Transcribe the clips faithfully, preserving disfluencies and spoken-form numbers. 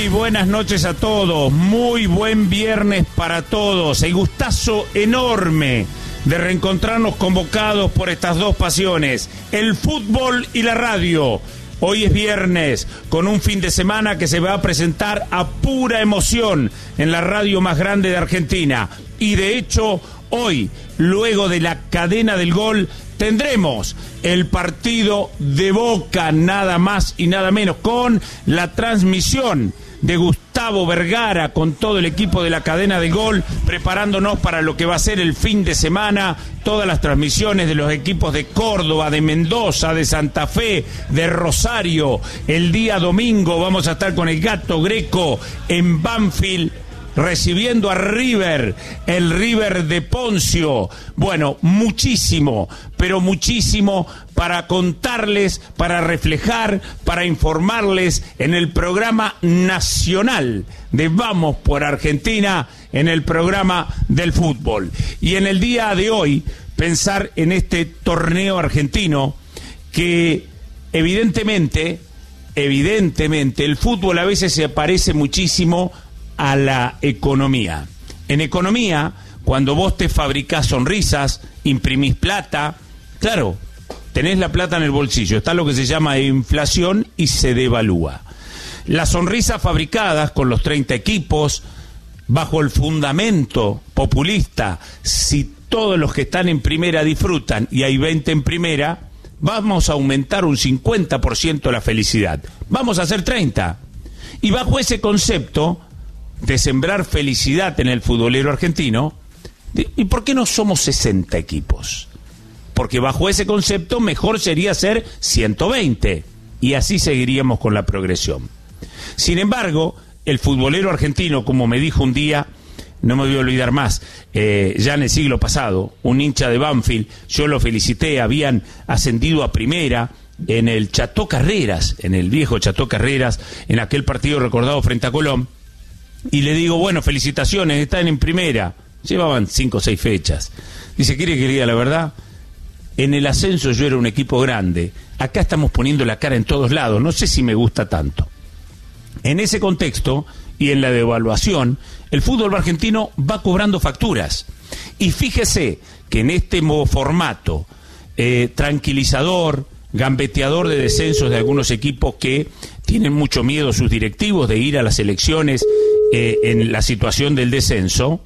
Muy buenas noches a todos, muy buen viernes para todos. El gustazo enorme de reencontrarnos convocados por estas dos pasiones, el fútbol y la radio. Hoy es viernes, con un fin de semana que se va a presentar a pura emoción en la radio más grande de Argentina. Y de hecho, hoy, luego de la cadena del gol, tendremos el partido de Boca, nada más y nada menos, con la transmisión de Gustavo Vergara con todo el equipo de la cadena de gol, preparándonos para lo que va a ser el fin de semana, todas las transmisiones de los equipos de Córdoba, de Mendoza, de Santa Fe, de Rosario. El día domingo vamos a estar con el Gato Greco en Banfield, recibiendo a River, el River de Poncio. Bueno, muchísimo, pero muchísimo para contarles, para reflejar, para informarles en el programa nacional de Vamos por Argentina, en el programa del fútbol. Y en el día de hoy, pensar en este torneo argentino que evidentemente, evidentemente, el fútbol a veces se parece muchísimo a la economía. En economía, cuando vos te fabricás sonrisas, imprimís plata, claro, tenés la plata en el bolsillo, está lo que se llama inflación y se devalúa. Las sonrisas fabricadas con los treinta equipos, bajo el fundamento populista, si todos los que están en primera disfrutan y hay veinte en primera, vamos a aumentar un cincuenta por ciento la felicidad. Vamos a hacer treinta. Y bajo ese concepto de sembrar felicidad en el futbolero argentino, ¿y por qué no somos sesenta equipos? Porque bajo ese concepto mejor sería ser ciento veinte, y así seguiríamos con la progresión. Sin embargo, el futbolero argentino, como me dijo un día, no me voy a olvidar más, eh, ya en el siglo pasado, un hincha de Banfield, yo lo felicité, habían ascendido a primera en el Chateau Carreras, en el viejo Chateau Carreras, en aquel partido recordado frente a Colón. Y le digo, bueno, felicitaciones, están en primera. Llevaban cinco o seis fechas. Dice, ¿quiere que le diga la verdad? En el ascenso yo era un equipo grande. Acá estamos poniendo la cara en todos lados. No sé si me gusta tanto. En ese contexto y en la devaluación, el fútbol argentino va cobrando facturas. Y fíjese que en este nuevo formato eh, tranquilizador, gambeteador de descensos de algunos equipos que tienen mucho miedo sus directivos de ir a las elecciones eh, en la situación del descenso,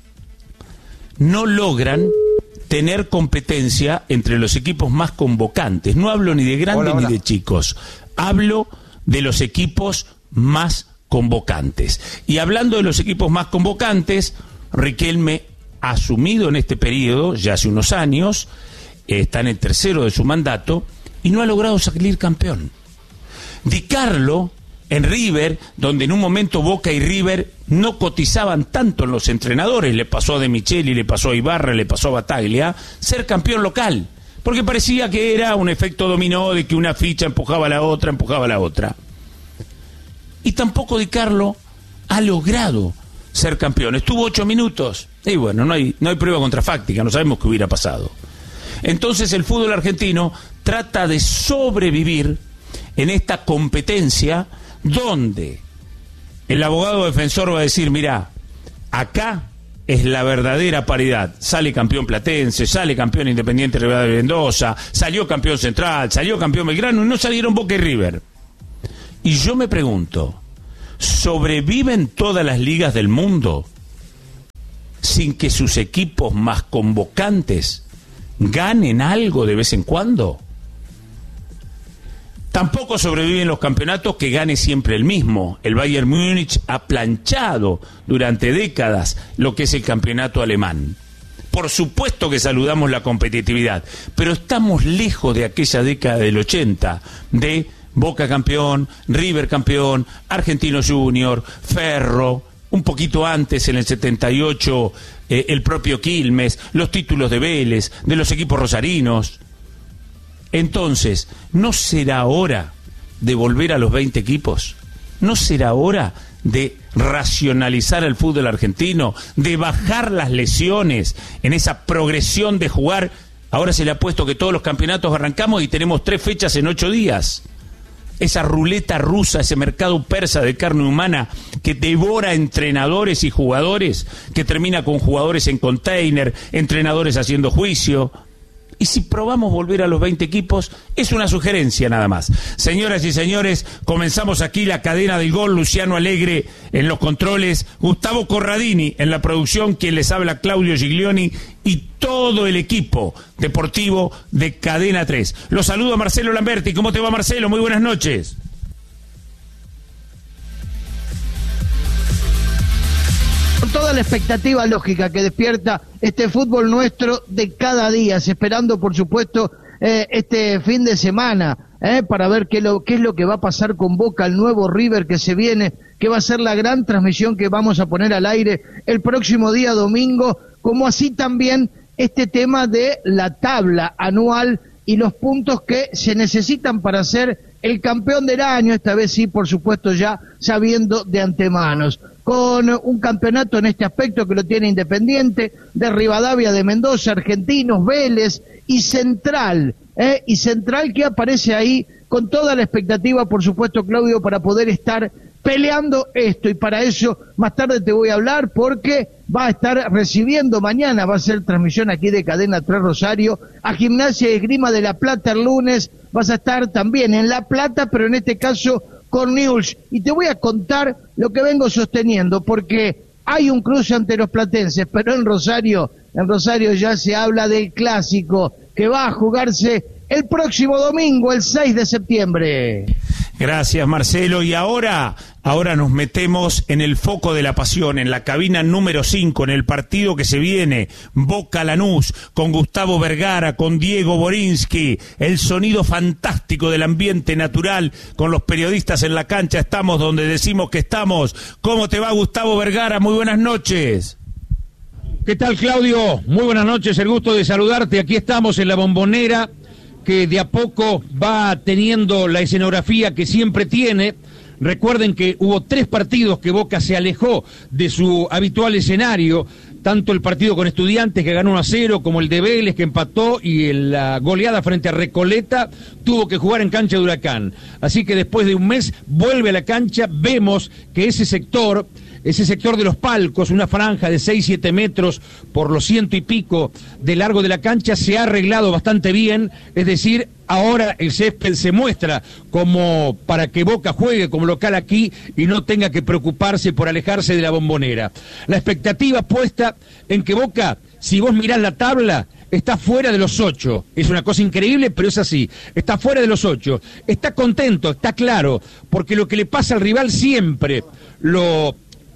no logran tener competencia entre los equipos más convocantes. No hablo ni de grandes hola, hola. ni de chicos, hablo de los equipos más convocantes. Y hablando de los equipos más convocantes, Riquelme ha asumido en este periodo, ya hace unos años, eh, está en el tercero de su mandato, y no ha logrado salir campeón. Di Carlo en River, donde en un momento Boca y River no cotizaban tanto en los entrenadores, le pasó a De Micheli, le pasó a Ibarra, le pasó a Bataglia, ser campeón local, porque parecía que era un efecto dominó de que una ficha empujaba a la otra, empujaba a la otra. Y tampoco Di Carlo ha logrado ser campeón. Estuvo ocho minutos, y bueno, no hay, no hay prueba contrafáctica, no sabemos qué hubiera pasado. Entonces el fútbol argentino trata de sobrevivir en esta competencia donde el abogado defensor va a decir, mirá, acá es la verdadera paridad. Sale campeón Platense, sale campeón Independiente Rivadavia de Mendoza, salió campeón Central, salió campeón Belgrano, y no salieron Boca y River. Y yo me pregunto, ¿sobreviven todas las ligas del mundo sin que sus equipos más convocantes ganen algo de vez en cuando? Tampoco sobreviven los campeonatos que gane siempre el mismo. El Bayern Múnich ha planchado durante décadas lo que es el campeonato alemán. Por supuesto que saludamos la competitividad, pero estamos lejos de aquella década del ochenta, de Boca campeón, River campeón, Argentino Junior, Ferro, un poquito antes, en el setenta y ocho, eh, el propio Quilmes, los títulos de Vélez, de los equipos rosarinos. Entonces, ¿no será hora de volver a los veinte equipos? ¿No será hora de racionalizar el fútbol argentino, de bajar las lesiones en esa progresión de jugar? Ahora se le ha puesto que todos los campeonatos arrancamos y tenemos tres fechas en ocho días. esa ruleta rusa, ese mercado persa de carne humana que devora entrenadores y jugadores, que termina con jugadores en container, entrenadores haciendo juicio. Y si probamos volver a los veinte equipos, es una sugerencia nada más. Señoras y señores, comenzamos aquí la cadena del gol. Luciano Alegre en los controles, Gustavo Corradini en la producción, quien les habla, Claudio Giglioni, y todo el equipo deportivo de Cadena tres. Los saludo a Marcelo Lamberti. ¿Cómo te va, Marcelo? Muy buenas noches. Con toda la expectativa lógica que despierta este fútbol nuestro de cada día, esperando por supuesto eh, este fin de semana eh, para ver qué, lo, qué es lo que va a pasar con Boca, el nuevo River que se viene, que va a ser la gran transmisión que vamos a poner al aire el próximo día domingo, como así también este tema de la tabla anual y los puntos que se necesitan para ser el campeón del año, esta vez sí, por supuesto, ya sabiendo de antemanos, con un campeonato en este aspecto que lo tiene Independiente, de Rivadavia, de Mendoza, Argentinos, Vélez y Central, ¿eh? y Central que aparece ahí con toda la expectativa, por supuesto, Claudio, para poder estar peleando esto, y para eso más tarde te voy a hablar, porque va a estar recibiendo mañana, va a ser transmisión aquí de Cadena tres Rosario, a Gimnasia y Esgrima de La Plata el lunes, vas a estar también en La Plata, pero en este caso con News, y te voy a contar lo que vengo sosteniendo, porque hay un cruce ante los platenses, pero en Rosario, en Rosario ya se habla del clásico, que va a jugarse el próximo domingo, el seis de septiembre. Gracias, Marcelo. Y ahora, ahora nos metemos en el foco de la pasión, en la cabina número cinco, en el partido que se viene, Boca Lanús, con Gustavo Vergara, con Diego Borinsky, el sonido fantástico del ambiente natural, con los periodistas en la cancha, estamos donde decimos que estamos. ¿Cómo te va, Gustavo Vergara? Muy buenas noches. ¿Qué tal, Claudio? Muy buenas noches, el gusto de saludarte. Aquí estamos en la Bombonera, que de a poco va teniendo la escenografía que siempre tiene. Recuerden que hubo tres partidos que Boca se alejó de su habitual escenario, tanto el partido con Estudiantes que ganó uno a cero, como el de Vélez que empató, y la goleada frente a Recoleta tuvo que jugar en cancha de Huracán. Así que después de un mes vuelve a la cancha. Vemos que ese sector, ese sector de los palcos, una franja de seis, siete metros por los ciento y pico de largo de la cancha, se ha arreglado bastante bien, es decir, ahora el césped se muestra como para que Boca juegue como local aquí y no tenga que preocuparse por alejarse de la Bombonera. La expectativa puesta en que Boca, si vos mirás la tabla, está fuera de los ocho. Es una cosa increíble, pero es así. Está fuera de los ocho. Está contento, está claro, porque lo que le pasa al rival siempre lo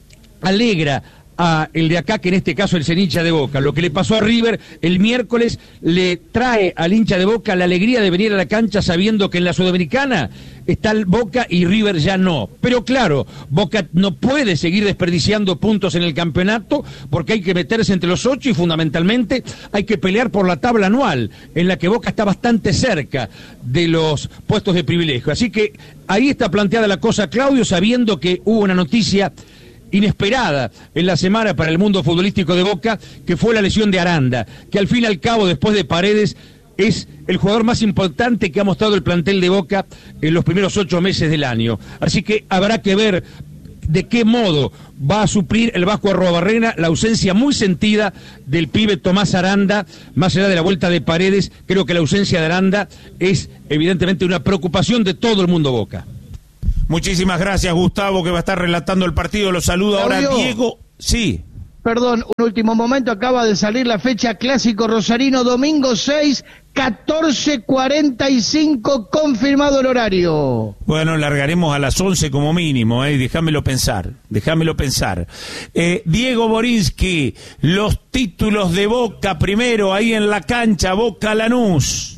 alegra a el de acá, que en este caso es el hincha de Boca. Lo que le pasó a River el miércoles le trae al hincha de Boca la alegría de venir a la cancha sabiendo que en la Sudamericana está el Boca y River ya no. Pero claro, Boca no puede seguir desperdiciando puntos en el campeonato, porque hay que meterse entre los ocho y fundamentalmente hay que pelear por la tabla anual, en la que Boca está bastante cerca de los puestos de privilegio. Así que ahí está planteada la cosa, Claudio, sabiendo que hubo una noticia inesperada en la semana para el mundo futbolístico de Boca, que fue la lesión de Aranda, que al fin y al cabo, después de Paredes, es el jugador más importante que ha mostrado el plantel de Boca en los primeros ocho meses del año. Así que habrá que ver de qué modo va a suplir el Vasco Arruabarrena la ausencia muy sentida del pibe Tomás Aranda, más allá de la vuelta de Paredes. Creo que la ausencia de Aranda es evidentemente una preocupación de todo el mundo Boca. Muchísimas gracias, Gustavo, que va a estar relatando el partido. Lo saludo ahora Diego. Sí. Perdón, un último momento, acaba de salir la fecha clásico rosarino, domingo seis, catorce cuarenta y cinco, confirmado el horario. Bueno, largaremos a las once como mínimo, eh, déjamelo pensar, déjamelo pensar. Eh, Diego Borinsky, los títulos de Boca primero, ahí en la cancha, Boca Lanús.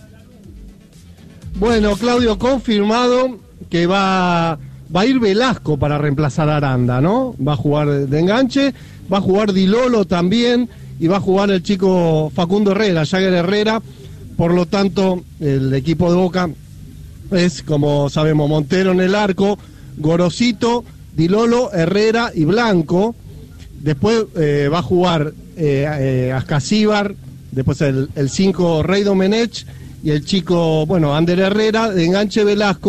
Bueno, Claudio, confirmado que va, va a ir Velasco para reemplazar a Aranda, ¿no? Va a jugar de enganche, va a jugar Di Lolo también, y va a jugar el chico Facundo Herrera, Jagger Herrera. Por lo tanto, el equipo de Boca es, como sabemos, Montero en el arco, Gorosito, Di Lolo, Herrera y Blanco. Después eh, va a jugar eh, eh, Ascasíbar, después el cinco Rey Domenech, y el chico, bueno, Ander Herrera, de enganche Velasco,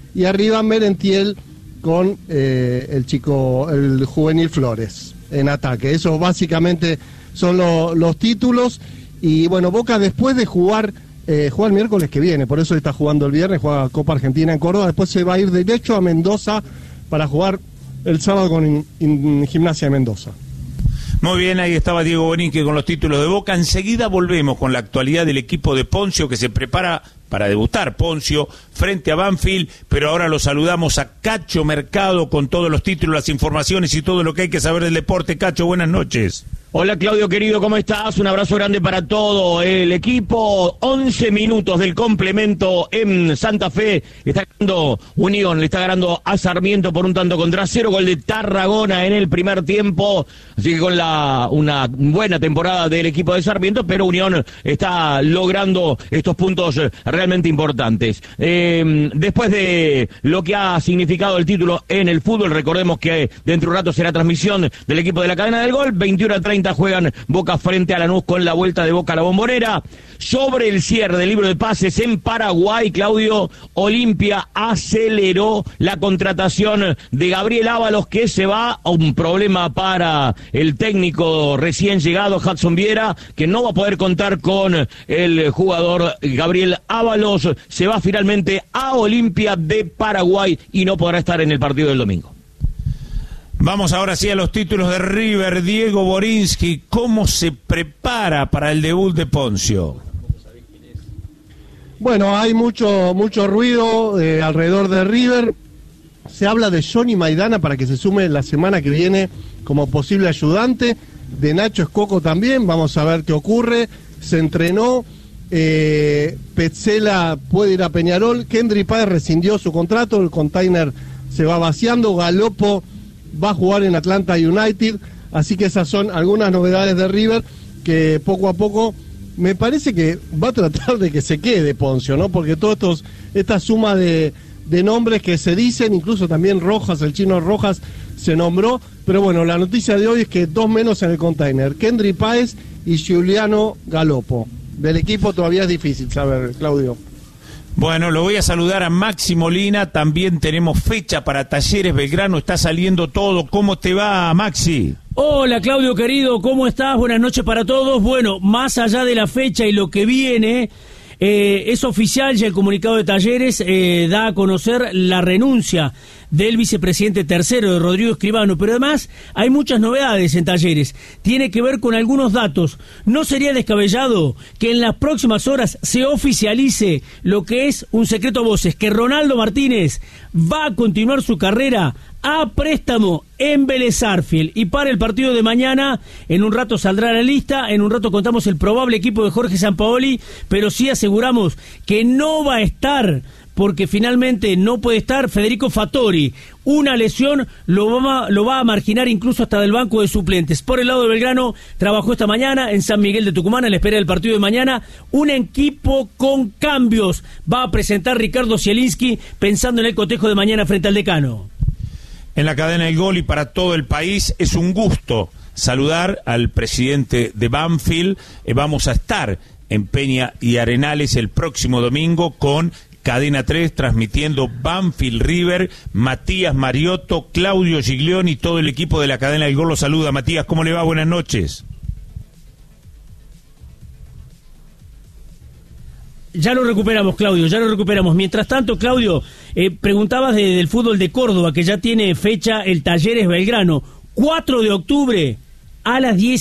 y arriba Merentiel con eh, el chico, el juvenil Flores en ataque. Eso básicamente son lo, los títulos. Y bueno, Boca después de jugar, eh, juega el miércoles que viene, por eso está jugando el viernes, juega Copa Argentina en Córdoba, después se va a ir derecho a Mendoza para jugar el sábado con in, in, Gimnasia de Mendoza. Muy bien, ahí estaba Diego Bonique con los títulos de Boca. Enseguida volvemos con la actualidad del equipo de Poncio, que se prepara para debutar Poncio frente a Banfield, pero ahora lo saludamos a Cacho Mercado con todos los títulos, las informaciones y todo lo que hay que saber del deporte. Cacho, buenas noches. Hola Claudio querido, ¿cómo estás? Un abrazo grande para todo el equipo. once minutos del complemento en Santa Fe. Está ganando Unión, le está ganando a Sarmiento por un tanto contra cero. Gol de Tarragona en el primer tiempo. Así que con la una buena temporada del equipo de Sarmiento, pero Unión está logrando estos puntos realmente importantes. Eh, después de lo que ha significado el título en el fútbol, recordemos que dentro de un rato será transmisión del equipo de la cadena del gol. veintiuno a treinta juegan Boca frente a Lanús con la vuelta de Boca a la Bombonera. Sobre el cierre del libro de pases en Paraguay, Claudio, Olimpia aceleró la contratación de Gabriel Ábalos, que se va a un problema para el técnico recién llegado, Hudson Viera, que no va a poder contar con el jugador Gabriel Ábalos. Se va finalmente a Olimpia de Paraguay y no podrá estar en el partido del domingo. Vamos ahora sí a los títulos de River. Diego Borinsky, ¿cómo se prepara para el debut de Poncio? Bueno, hay mucho mucho ruido eh, alrededor de River. Se habla de Johnny Maidana para que se sume la semana que viene como posible ayudante. De Nacho Escoco también, vamos a ver qué ocurre. Se entrenó, eh, Petzela puede ir a Peñarol. Kendry Páez rescindió su contrato, el container se va vaciando. Galopo va a jugar en Atlanta United, así que esas son algunas novedades de River que poco a poco me parece que va a tratar de que se quede Poncio, ¿no? Porque todos estos, esta suma de, de nombres que se dicen, incluso también Rojas, el chino Rojas se nombró, pero bueno, la noticia de hoy es que dos menos en el container, Kendry Páez y Giuliano Galopo. Del equipo todavía es difícil saber, Claudio. Bueno, lo voy a saludar a Maxi Molina, también tenemos fecha para Talleres Belgrano, está saliendo todo. ¿Cómo te va, Maxi? Hola Claudio querido, ¿cómo estás? Buenas noches para todos. Bueno, más allá de la fecha y lo que viene, eh, es oficial ya el comunicado de Talleres, eh, da a conocer la renuncia del vicepresidente tercero de Rodrigo Escribano, pero además hay muchas novedades en Talleres, tiene que ver con algunos datos. No sería descabellado que en las próximas horas se oficialice lo que es un secreto a voces, que Ronaldo Martínez va a continuar su carrera a préstamo en Vélez Sarsfield, y para el partido de mañana, en un rato saldrá la lista, en un rato contamos el probable equipo de Jorge Sampaoli, pero sí aseguramos que no va a estar, porque finalmente no puede estar Federico Fattori. Una lesión lo va, lo va a marginar incluso hasta del banco de suplentes. Por el lado de Belgrano, trabajó esta mañana en San Miguel de Tucumán a la espera del partido de mañana. Un equipo con cambios va a presentar Ricardo Zielinski pensando en el cotejo de mañana frente al Decano. En la cadena El Gol y para todo el país, es un gusto saludar al presidente de Banfield. Eh, vamos a estar en Peña y Arenales el próximo domingo con Cadena tres, transmitiendo Banfield River. Matías Mariotto, Claudio Giglioni y todo el equipo de la cadena El Gol lo saluda. Matías, ¿cómo le va? Buenas noches. Ya lo recuperamos, Claudio, ya lo recuperamos. Mientras tanto, Claudio, eh, preguntabas de, del fútbol de Córdoba, que ya tiene fecha el Talleres Belgrano. cuatro de octubre a las diez.